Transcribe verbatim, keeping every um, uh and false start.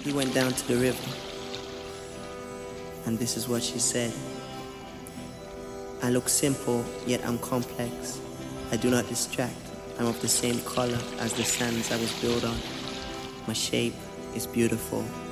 He went down to the river, and this is what she said. I look simple, yet I'm complex. I do not distract. I'm of the same color as the sands I was built on. My shape is beautiful.